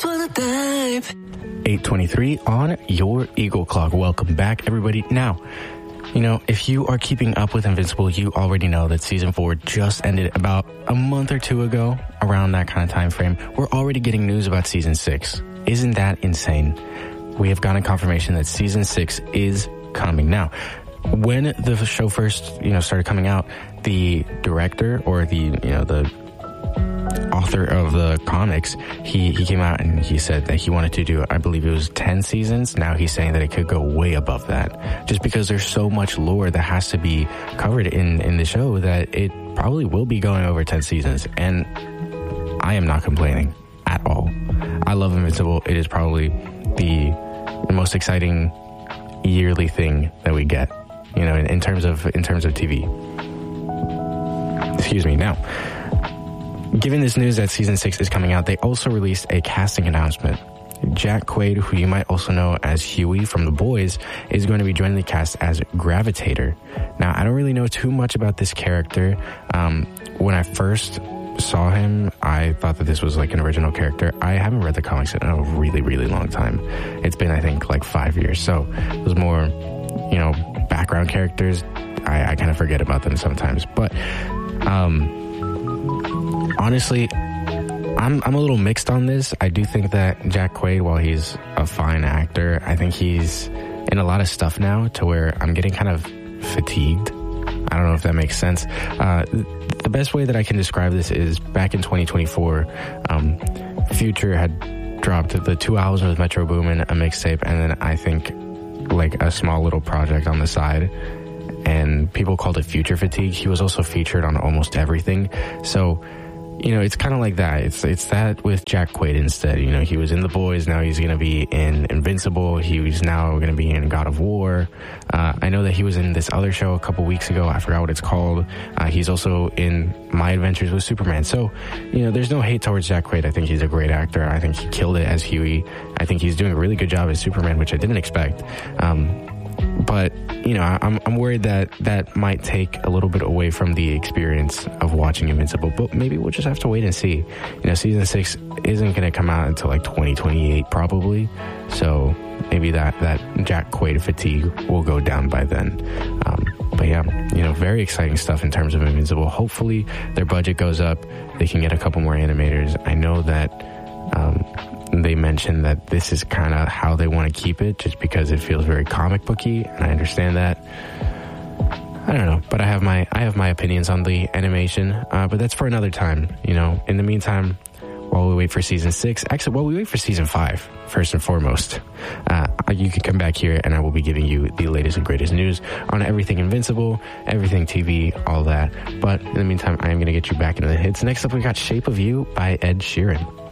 8:23 on your Eagle Clock. Welcome back, everybody. Now, if you are keeping up with Invincible, you already know that season 4 just ended about a month or two ago, around that kind of time frame. We're already getting news about season 6. Isn't that insane? We have gotten confirmation that season 6 is coming. Now, when the show first, started coming out, the director or the author of the comics, he came out and he said that he wanted to do, I believe it was 10 seasons. Now he's saying that it could go way above that, just because there's so much lore that has to be covered in the show that it probably will be going over 10 seasons. And I am not complaining at all. I love Invincible. It is probably the most exciting yearly thing that we get, in terms of TV. Excuse me. Now, given this news that season 6 is coming out, they also released a casting announcement. Jack Quaid, who you might also know as Huey from The Boys, is going to be joining the cast as Gravitator. Now, I don't really know too much about this character. When I first saw him, I thought that this was like an original character. I haven't read the comics in a really, really long time. It's been, I think, like 5 years. So it was more, background characters. I kind of forget about them sometimes. But, honestly, I'm a little mixed on this. I do think that Jack Quaid, while he's a fine actor, I think he's in a lot of stuff now to where I'm getting kind of fatigued. I don't know if that makes sense. The best way that I can describe this is back in 2024, Future had dropped the 2 albums with Metro Boomin, a mixtape, and then I think like a small little project on the side. And people called it Future Fatigue. He was also featured on almost everything. So, it's kind of like that. It's that with Jack Quaid instead. He was in The Boys. Now he's going to be in Invincible. He's now going to be in God of War. I know that he was in this other show a couple weeks ago. I forgot what it's called. He's also in My Adventures with Superman. So, there's no hate towards Jack Quaid. I think he's a great actor. I think he killed it as Huey. I think he's doing a really good job as Superman, which I didn't expect. But, I'm worried that might take a little bit away from the experience of watching Invincible. But maybe we'll just have to wait and see. Season 6 isn't going to come out until like 2028 probably. So maybe that Jack Quaid fatigue will go down by then. But yeah, very exciting stuff in terms of Invincible. Hopefully their budget goes up. They can get a couple more animators. I know that they mentioned that this is kind of how they want to keep it, just because it feels very comic booky, and I understand that. I don't know, but I have my opinions on the animation, but that's for another time. In the meantime, while we wait for season 6, actually, while we wait for season 5, first and foremost, you can come back here and I will be giving you the latest and greatest news on everything Invincible, everything TV, all that. But in the meantime, I am going to get you back into the hits. Next up, we got Shape of You by Ed Sheeran.